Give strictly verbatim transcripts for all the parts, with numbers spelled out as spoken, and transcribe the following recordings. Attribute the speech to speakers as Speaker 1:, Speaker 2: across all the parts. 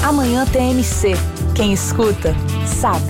Speaker 1: Amanhã T M C. Quem escuta, sabe.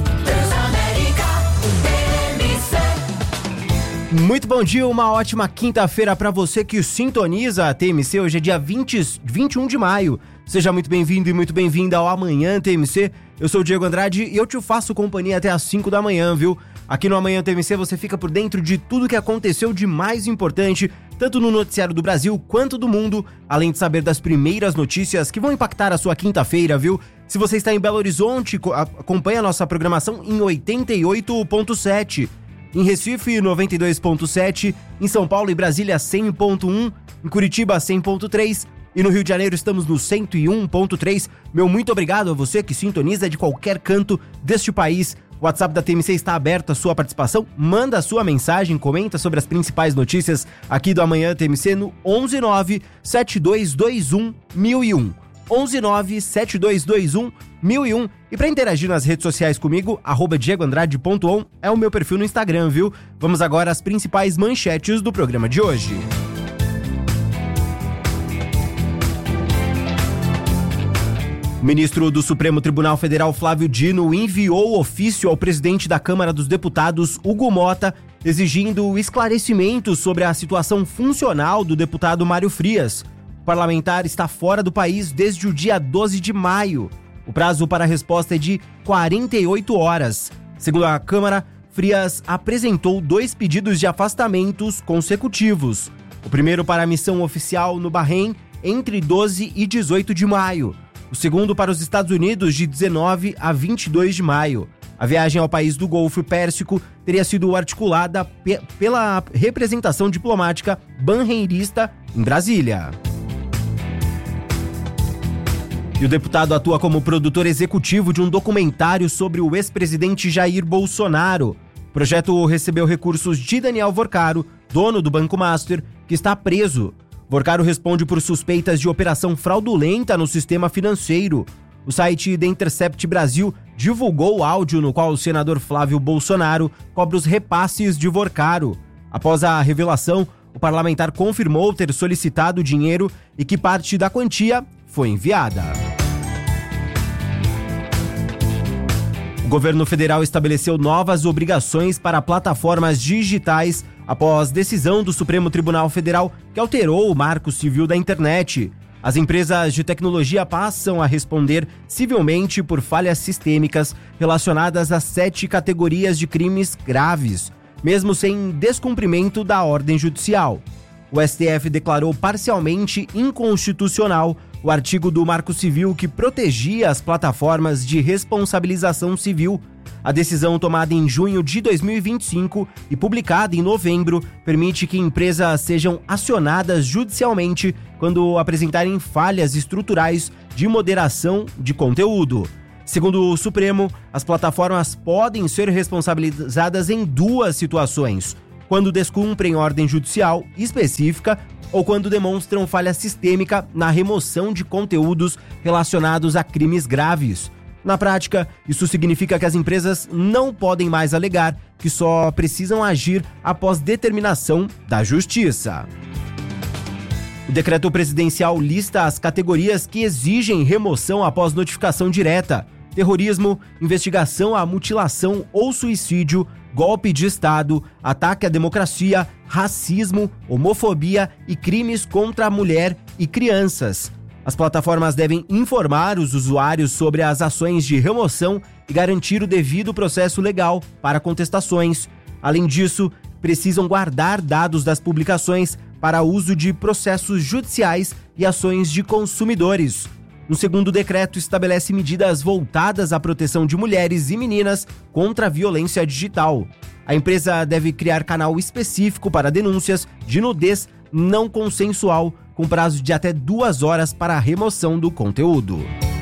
Speaker 2: Muito bom dia, uma ótima quinta-feira para você que sintoniza a T M C. Hoje é dia vinte, vinte e um de maio. Seja muito bem-vindo e muito bem-vinda ao Amanhã T M C. Eu sou o Diego Andrade e eu te faço companhia até às cinco da manhã, viu? Aqui no Amanhã T M C você fica por dentro de tudo que aconteceu de mais importante, tanto no noticiário do Brasil quanto do mundo, além de saber das primeiras notícias que vão impactar a sua quinta-feira, viu? Se você está em Belo Horizonte, acompanhe a nossa programação em oitenta e oito ponto sete. Em Recife, noventa e dois ponto sete, em São Paulo e Brasília, cem ponto um, em Curitiba, cem ponto três e no Rio de Janeiro estamos no cento e um ponto três. Meu muito obrigado a você que sintoniza de qualquer canto deste país. O WhatsApp da T M C está aberto à sua participação. Manda a sua mensagem, comenta sobre as principais notícias aqui do Amanhã T M C no onze nove sete dois dois um mil e um. onze nove sete dois dois um mil e um. E para interagir nas redes sociais comigo, arroba diego andrade ponto on é o meu perfil no Instagram, viu? Vamos agora às principais manchetes do programa de hoje. O ministro do Supremo Tribunal Federal, Flávio Dino, enviou ofício ao presidente da Câmara dos Deputados, Hugo Mota, exigindo esclarecimentos sobre a situação funcional do deputado Mário Frias. O parlamentar está fora do país desde o dia doze de maio. O prazo para a resposta é de quarenta e oito horas. Segundo a Câmara, Frias apresentou dois pedidos de afastamentos consecutivos. O primeiro para a missão oficial no Bahrein, entre doze e dezoito de maio. O segundo para os Estados Unidos, de dezenove a vinte e dois de maio. A viagem ao país do Golfo Pérsico teria sido articulada pe- pela representação diplomática banreirista em Brasília. E o deputado atua como produtor executivo de um documentário sobre o ex-presidente Jair Bolsonaro. O projeto recebeu recursos de Daniel Vorcaro, dono do Banco Master, que está preso. Vorcaro responde por suspeitas de operação fraudulenta no sistema financeiro. O site The Intercept Brasil divulgou o áudio no qual o senador Flávio Bolsonaro cobra os repasses de Vorcaro. Após a revelação, o parlamentar confirmou ter solicitado dinheiro e que parte da quantia foi enviada. O governo federal estabeleceu novas obrigações para plataformas digitais após decisão do Supremo Tribunal Federal que alterou o Marco Civil da Internet. As empresas de tecnologia passam a responder civilmente por falhas sistêmicas relacionadas a sete categorias de crimes graves, mesmo sem descumprimento da ordem judicial. O S T F declarou parcialmente inconstitucional o artigo do Marco Civil que protegia as plataformas de responsabilização civil. A decisão, tomada em junho de dois mil e vinte e cinco e publicada em novembro, permite que empresas sejam acionadas judicialmente quando apresentarem falhas estruturais de moderação de conteúdo. Segundo o Supremo, as plataformas podem ser responsabilizadas em duas situações: quando descumprem ordem judicial específica ou quando demonstram falha sistêmica na remoção de conteúdos relacionados a crimes graves. Na prática, isso significa que as empresas não podem mais alegar que só precisam agir após determinação da Justiça. O decreto presidencial lista as categorias que exigem remoção após notificação direta: terrorismo, investigação à mutilação ou suicídio, golpe de Estado, ataque à democracia, racismo, homofobia e crimes contra a mulher e crianças. As plataformas devem informar os usuários sobre as ações de remoção e garantir o devido processo legal para contestações. Além disso, precisam guardar dados das publicações para uso de processos judiciais e ações de consumidores. Um segundo decreto estabelece medidas voltadas à proteção de mulheres e meninas contra a violência digital. A empresa deve criar canal específico para denúncias de nudez não consensual, com prazo de até duas horas para a remoção do conteúdo.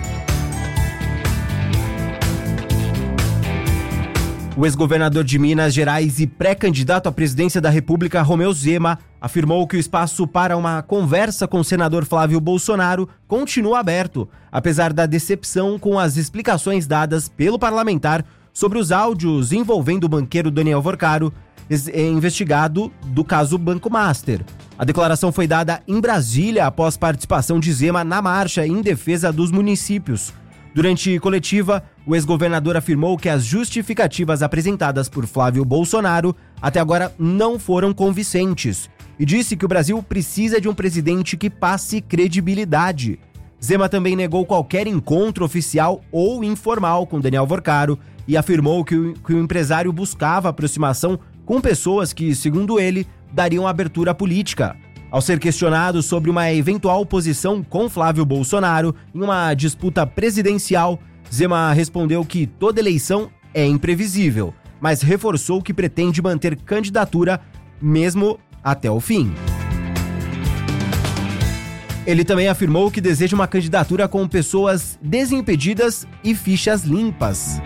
Speaker 2: O ex-governador de Minas Gerais e pré-candidato à presidência da República, Romeu Zema, afirmou que o espaço para uma conversa com o senador Flávio Bolsonaro continua aberto, apesar da decepção com as explicações dadas pelo parlamentar sobre os áudios envolvendo o banqueiro Daniel Vorcaro, investigado do caso Banco Master. A declaração foi dada em Brasília após participação de Zema na marcha em defesa dos municípios. Durante coletiva, o ex-governador afirmou que as justificativas apresentadas por Flávio Bolsonaro até agora não foram convincentes e disse que o Brasil precisa de um presidente que passe credibilidade. Zema também negou qualquer encontro oficial ou informal com Daniel Vorcaro e afirmou que o, que o empresário buscava aproximação com pessoas que, segundo ele, dariam abertura política. Ao ser questionado sobre uma eventual oposição com Flávio Bolsonaro em uma disputa presidencial, Zema respondeu que toda eleição é imprevisível, mas reforçou que pretende manter candidatura mesmo até o fim. Ele também afirmou que deseja uma candidatura com pessoas desimpedidas e fichas limpas.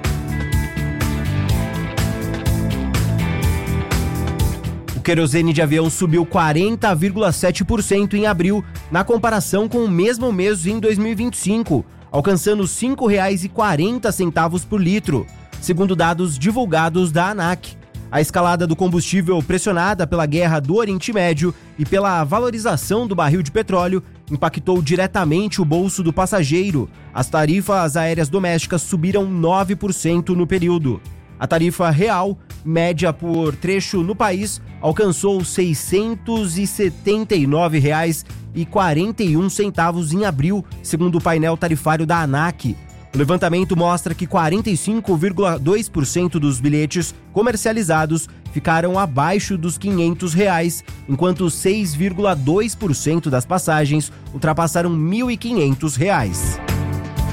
Speaker 2: O querosene de avião subiu quarenta vírgula sete por cento em abril, na comparação com o mesmo mês em dois mil e vinte e cinco, alcançando cinco reais e quarenta centavos por litro, segundo dados divulgados da ANAC. A escalada do combustível, pressionada pela guerra do Oriente Médio e pela valorização do barril de petróleo, impactou diretamente o bolso do passageiro. As tarifas aéreas domésticas subiram nove por cento no período. A tarifa real, média por trecho no país, alcançou seiscentos e setenta e nove reais e quarenta e um centavos em abril, segundo o painel tarifário da ANAC. O levantamento mostra que quarenta e cinco vírgula dois por cento dos bilhetes comercializados ficaram abaixo dos quinhentos reais, enquanto seis vírgula dois por cento das passagens ultrapassaram mil e quinhentos reais.